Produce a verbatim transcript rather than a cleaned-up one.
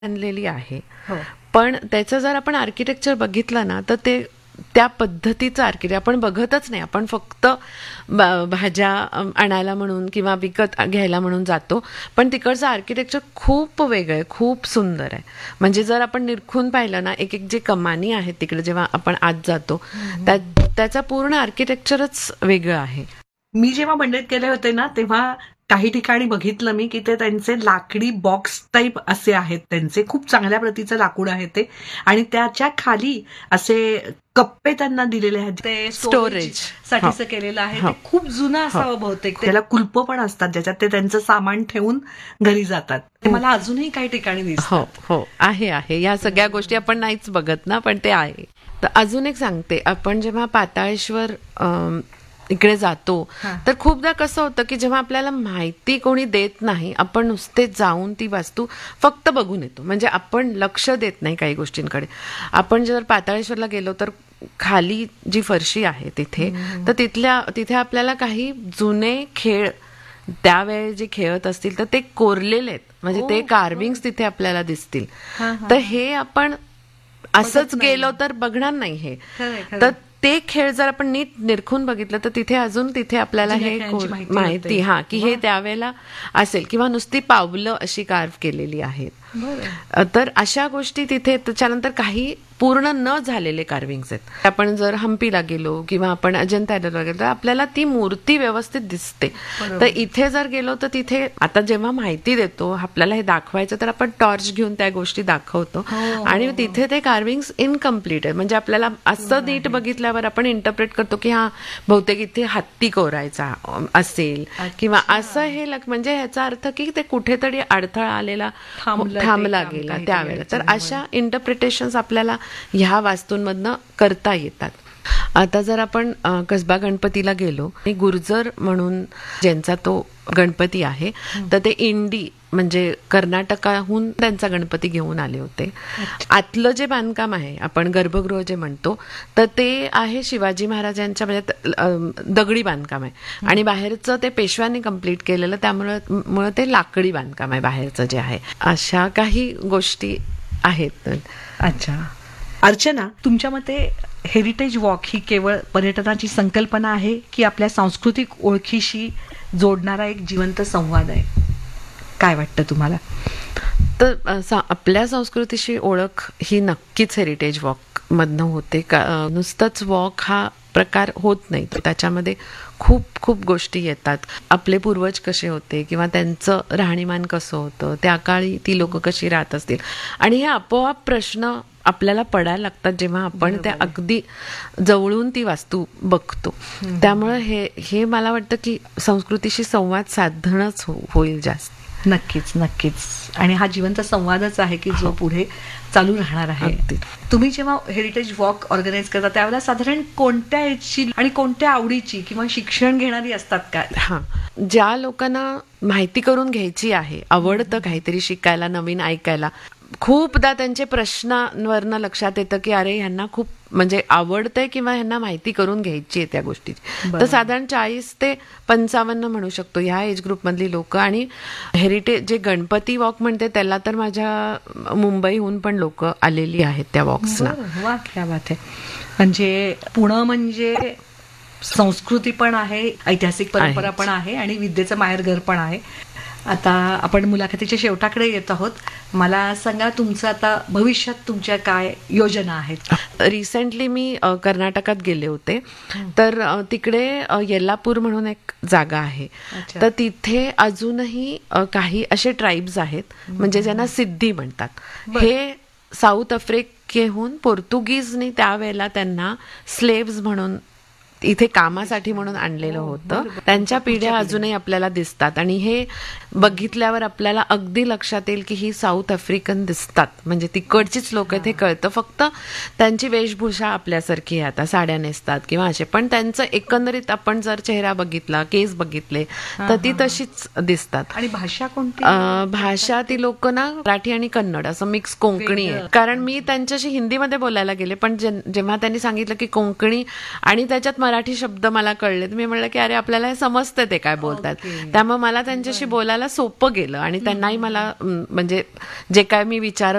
आणलेली आहे. हो. पण त्याचं जर आपण आर्किटेक्चर बघितलं ना तर ते त्या पद्धतीचं आर्किटेक्चर आपण बघतच नाही. आपण फक्त ब- भाज्या अम, आणायला म्हणून किंवा विकत घ्यायला म्हणून जातो, पण तिकडचं आर्किटेक्चर खूप वेगळं आहे, खूप सुंदर आहे. म्हणजे जर आपण निरखून पाहिलं ना, एक एक जे कमानी आहेत तिकडे जेव्हा आपण आत जातो त्या त्याचा पूर्ण आर्किटेक्चरच वेगळं आहे. मी जेव्हा मंडईत गेले होते ना तेव्हा काही ठिकाणी बघितलं मी की ते त्यांचे लाकडी बॉक्स टाईप असे आहेत, त्यांचे खूप चांगल्या प्रतीचं लाकूड आहे ते, आणि त्याच्या खाली असे कप्पे त्यांना दिलेले आहेत ते Storage. साठीचं हो. केलेलं आहे. हो. ते खूप जुनं असावं बहुतेक. त्याला कुलप पण असतात ज्याच्यात ते त्यांचं सामान ठेवून घरी जातात. ते मला अजूनही काही ठिकाणी दिसतात. हो हो आहे आहे या सगळ्या गोष्टी आपण नाहीच बघत ना, पण ते आहे. तर अजून एक सांगते, आपण जेव्हा पाताळेश्वर अम, इकडे जातो हा. तर खूपदा कसं होतं की जेव्हा आपल्याला माहिती कोणी देत नाही, आपण नुसते जाऊन ती वास्तू फक्त बघून येतो. म्हणजे आपण लक्ष देत नाही काही गोष्टींकडे. आपण जर पाताळेश्वरला गेलो तर खाली जी फरशी आहे तिथे, तर तिथल्या तिथे आपल्याला काही जुने खेळ त्यावेळी जे खेळत असतील तर ते कोरलेले आहेत. म्हणजे ते ओ, कार्विंग्स तिथे आपल्याला दिसतील. हा, हा. तर हे आपण असंच नाही. गेलो तर बघणार नाही हे. खरंय, खरंय. तर ते खेळ जर आपण नीट निरखून बघितलं तर तिथे अजून तिथे आपल्याला जुन्या हे खेळांची कोर- माहिती माहिती होते. हा की हे वा. त्यावेळेला असेल, किंवा नुसती पावलं अशी कार्व केलेली आहेत. बरं. अ, तर अशा गोष्टी तिथे, त्याच्यानंतर काही पूर्ण न झालेले कार्विंग्स आहेत. आपण जर हम्पीला गेलो किंवा आपण अजंता एलोराला गेलो तर आपल्याला ती मूर्ती व्यवस्थित दिसते. बरोबर. तर इथे जर गेलो तर तिथे आता जेव्हा माहिती देतो आपल्याला हे दाखवायचं तर आपण टॉर्च घेऊन त्या गोष्टी दाखवतो, हो, आणि हो, तिथे ते कार्विंग्स इनकम्प्लीट आहे. म्हणजे आपल्याला असं नीट बघितल्यावर आपण इंटरप्रेट करतो की हा बहुतेक इथे हत्ती कोरायचा अम, असेल किंवा असं हे लक- म्हणजे ह्याचा अर्थ की ते कुठेतरी अडथळा आलेला थांबलं ते थांबला काम गेला काहीतरी त्यावेळेला. तर अडचणीमुळे. अशा इंटरप्रिटेशन्स आपल्याला ह्या वास्तूंमधनं करता येतात. आता जर आपण अ, कसबा गणपतीला गेलो आणि गुर्जर म्हणून ज्यांचा तो गणपती आहे, तर ते इंडी म्हणजे कर्नाटकाहून त्यांचा गणपती घेऊन आले होते. आतलं जे बांधकाम आहे, आपण गर्भगृह जे म्हणतो, तर ते आहे शिवाजी महाराजांच्या म्हणजे त- अम, दगडी बांधकाम आहे, आणि बाहेरचं ते पेशव्यांनी कम्प्लीट केलेलं, त्यामुळे मुळे ते लाकडी बांधकाम आहे बाहेरचं जे आहे. अशा काही गोष्टी आहेत. अच्छा. अर्चना, तुमच्या मते हेरिटेज वॉक ही केवळ पर्यटनाची संकल्पना आहे की आपल्या सांस्कृतिक ओळखीशी जोडणारा एक जिवंत संवाद आहे? काय वाटतं तुम्हाला? तर अ, सा- आपल्या संस्कृतीशी ओळख ही नक्कीच हेरिटेज वॉक मधनं होते. का अ, नुसतंच वॉक हा प्रकार होत नाही, तर त्याच्यामध्ये खूप खूप गोष्टी येतात. आपले पूर्वज कसे होते किंवा त्यांचं राहणीमान कसं होतं, त्या काळी ती लोक कशी राहत असतील, आणि हे आपोआप प्रश्न आपल्याला पडायला लागतात जेव्हा आपण त्या अगदी जवळून ती वास्तू बघतो. त्यामुळे हे हे मला वाटतं की संस्कृतीशी संवाद साधणंच हो- होईल जास्त. नक्कीच नक्कीच. आणि हा जिवंत संवादच आहे की जो पुढे चालू राहणार आहे. अगदी. तुम्ही जेव्हा हेरिटेज वॉक ऑर्गनाईज करता त्यावेळेला साधारण कोणत्या एजची आणि कोणत्या आवडीची किंवा शिक्षण घेणारी असतात का? हा, ज्या लोकांना माहिती करून घ्यायची आहे, आवडतं काहीतरी शिकायला, नवीन ऐकायला, खूपदा त्यांचे प्रश्नांवरनं लक्षात येतं की अरे ह्यांना खूप म्हणजे आवडतंय किंवा ह्यांना माहिती करून घ्यायची आहे त्या गोष्टीची. तर बरोबर. साधारण चाळीस ते पंचावन्न म्हणू शकतो ह्या एज ग्रुपमधली लोक. आणि हेरिटेज जे गणपती वॉक म्हणते त्याला तर माझ्या मुंबईहून पण लोक आलेली आहेत त्या वॉक्सना. बरं, वा, क्या बात आहे. म्हणजे पुणे म्हणजे संस्कृती पण आहे, ऐतिहासिक परंपरा आहेच. पण आहे, आणि विद्येचं माहेरघर पण आहे. आता आपण मुलाखतीच्या शेवटाकडे येत आहोत. मला सांगा, तुमचं आता भविष्यात तुमच्या काय योजना आहेत? रिसेंटली मी अ, कर्नाटकात गेले होते, तर अ, तिकडे अ, येल्लापूर म्हणून एक जागा आहे. अच्छा. तर तिथे अजूनही अ, काही असे ट्राईब्स आहेत म्हणजे ज्यांना सिद्धी म्हणतात. बरं. हे साऊथ आफ्रिकेहून पोर्तुगीजनी त्यावेळेला त्यांना स्लेव्स म्हणून इथे कामासाठी म्हणून आणलेलं होतं. त्यांच्या पिढ्या अजूनही आपल्याला दिसतात, आणि हे बघितल्यावर आपल्याला अगदी लक्षात येईल की ही साऊथ आफ्रिकन दिसतात. म्हणजे तिकडचीच लोक इथे कळतं. फक्त त्यांची वेशभूषा आपल्यासारखी आहे, आता साड्या नेसतात किंवा असे, पण त्यांचं एकंदरीत आपण जर चेहरा बघितला, केस बघितले, तर ती तशीच दिसतात. आणि भाषा कोणती? अ, भाषा ती लोक ना मराठी आणि कन्नड असं मिक्स कोंकणी आहे. वेगळं. कारण मी त्यांच्याशी हिंदीमध्ये बोलायला गेले, पण जे- जेव्हा त्यांनी सांगितलं की कोंकणी आणि त्याच्यात मराठी शब्द मला कळले. मी म्हणलं की अरे आपल्याला हे समजतं ते काय बोलतात. त्यामुळे मला त्यांच्याशी बोलायला सोपं गेलं आणि त्यांनाही मला म्हणजे जे काय मी विचारत